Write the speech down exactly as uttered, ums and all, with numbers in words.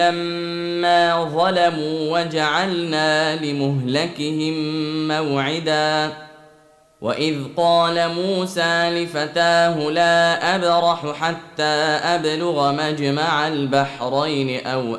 لما ظلموا وجعلنا لمهلكهم موعدا وإذ قال موسى لفتاه لا أبرح حتى أبلغ مجمع البحرين أو